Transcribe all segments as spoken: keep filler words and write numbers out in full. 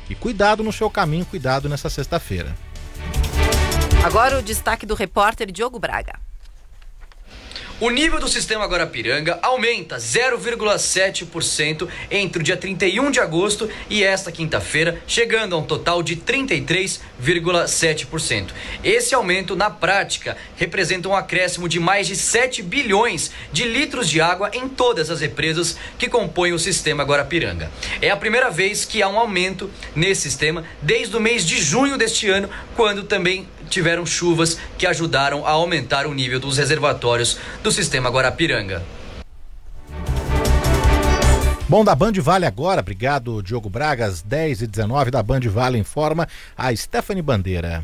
E cuidado no seu caminho, cuidado nessa sexta-feira. Agora o destaque do repórter Diogo Braga. O nível do sistema Guarapiranga aumenta zero vírgula sete por cento entre o dia trinta e um de agosto e esta quinta-feira, chegando a um total de trinta e três vírgula sete por cento. Esse aumento, na prática, representa um acréscimo de mais de sete bilhões de litros de água em todas as represas que compõem o sistema Guarapiranga. É a primeira vez que há um aumento nesse sistema desde o mês de junho deste ano, quando também tiveram chuvas que ajudaram a aumentar o nível dos reservatórios do sistema Guarapiranga. Bom, da Band Vale agora, obrigado Diogo Braga, às dez e dezenove da Band Vale informa a Stephanie Bandeira.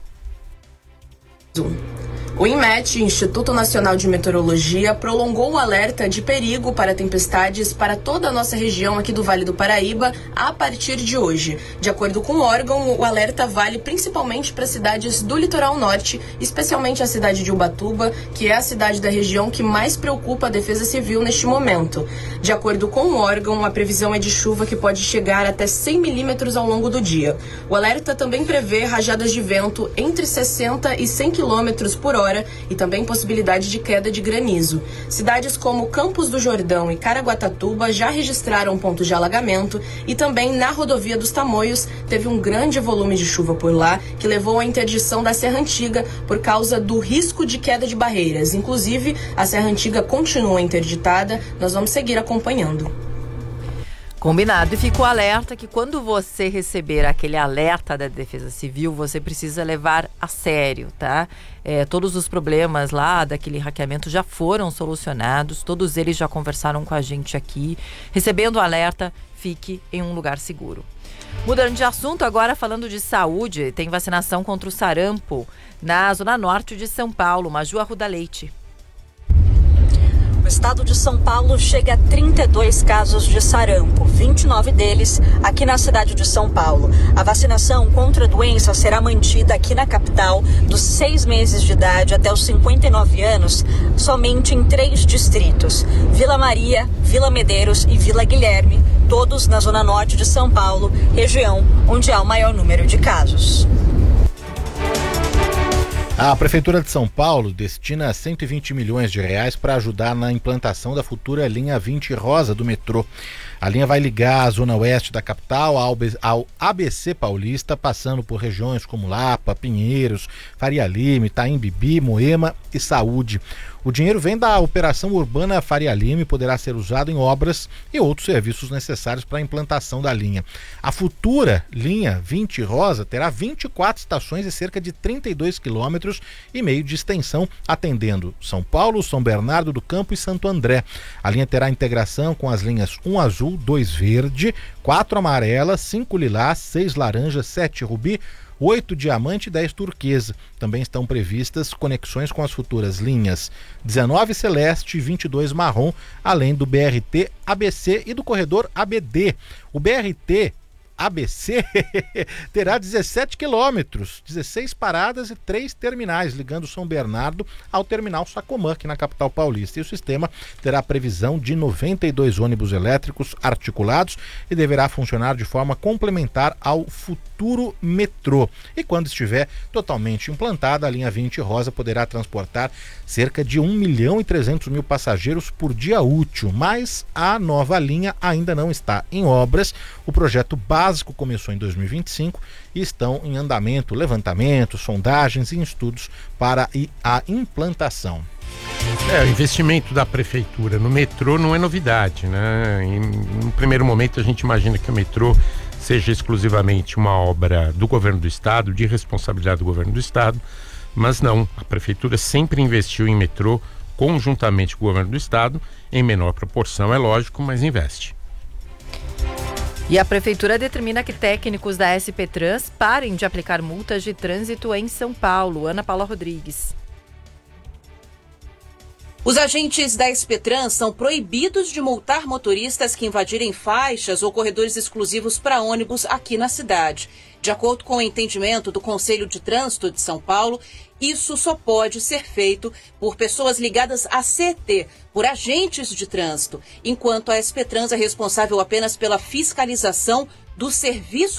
O INMET, Instituto Nacional de Meteorologia, prolongou o alerta de perigo para tempestades para toda a nossa região aqui do Vale do Paraíba a partir de hoje. De acordo com o órgão, o alerta vale principalmente para cidades do litoral norte, especialmente a cidade de Ubatuba, que é a cidade da região que mais preocupa a Defesa Civil neste momento. De acordo com o órgão, a previsão é de chuva que pode chegar até cem milímetros ao longo do dia. O alerta também prevê rajadas de vento entre sessenta e cem quilômetros por hora e também possibilidade de queda de granizo. Cidades como Campos do Jordão e Caraguatatuba já registraram pontos de alagamento e também na rodovia dos Tamoios teve um grande volume de chuva por lá que levou à interdição da Serra Antiga por causa do risco de queda de barreiras. Inclusive, a Serra Antiga continua interditada. Nós vamos seguir acompanhando. Combinado. E fica o alerta que quando você receber aquele alerta da Defesa Civil, você precisa levar a sério, tá? É, todos os problemas lá daquele hackeamento já foram solucionados, todos eles já conversaram com a gente aqui. Recebendo o alerta, fique em um lugar seguro. Mudando de assunto, agora falando de saúde, tem vacinação contra o sarampo na zona norte de São Paulo. Maju Arruda Leite. O estado de São Paulo chega a trinta e dois casos de sarampo, vinte e nove deles aqui na cidade de São Paulo. A vacinação contra a doença será mantida aqui na capital dos seis meses de idade até os cinquenta e nove anos, somente em três distritos: Vila Maria, Vila Medeiros e Vila Guilherme, todos na zona norte de São Paulo, região onde há o maior número de casos. A Prefeitura de São Paulo destina cento e vinte milhões de reais para ajudar na implantação da futura linha vinte rosa do metrô. A linha vai ligar a zona oeste da capital ao A B C Paulista, passando por regiões como Lapa, Pinheiros, Faria Lima, Itaim Bibi, Moema e Saúde. O dinheiro vem da Operação Urbana Faria Lima e poderá ser usado em obras e outros serviços necessários para a implantação da linha. A futura linha vinte rosa terá vinte e quatro estações e cerca de trinta e dois quilômetros e meio de extensão, atendendo São Paulo, São Bernardo do Campo e Santo André. A linha terá integração com as linhas um azul, dois verde, quatro amarela, cinco lilás, seis laranja, sete rubi, oito diamante e dez turquesa. Também estão previstas conexões com as futuras linhas dezenove celeste e vinte e dois marrom, além do B R T A B C e do corredor A B D. O B R T A B C terá dezessete quilômetros, dezesseis paradas e três terminais, ligando São Bernardo ao terminal Sacomã, aqui na capital paulista. E o sistema terá previsão de noventa e dois ônibus elétricos articulados e deverá funcionar de forma complementar ao futuro metrô. E quando estiver totalmente implantada, a linha vinte rosa poderá transportar cerca de um milhão e trezentos mil passageiros por dia útil. Mas a nova linha ainda não está em obras. O projeto básico básico começou em dois mil e vinte e cinco e estão em andamento levantamentos, sondagens e estudos para a implantação. É, o investimento da prefeitura no metrô não é novidade, né? Em, no primeiro momento a gente imagina que o metrô seja exclusivamente uma obra do governo do estado, de responsabilidade do governo do estado, mas não, a prefeitura sempre investiu em metrô conjuntamente com o governo do estado, em menor proporção, é lógico, mas investe. E a Prefeitura determina que técnicos da S P Trans parem de aplicar multas de trânsito em São Paulo. Ana Paula Rodrigues. Os agentes da S P Trans são proibidos de multar motoristas que invadirem faixas ou corredores exclusivos para ônibus aqui na cidade. De acordo com o entendimento do Conselho de Trânsito de São Paulo, isso só pode ser feito por pessoas ligadas à C E T, por agentes de trânsito, enquanto a S P Trans é responsável apenas pela fiscalização do serviço